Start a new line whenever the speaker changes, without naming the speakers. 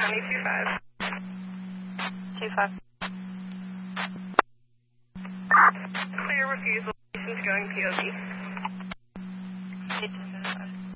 County 25.
25.
Clear refusal. Station's going POV.
Station's in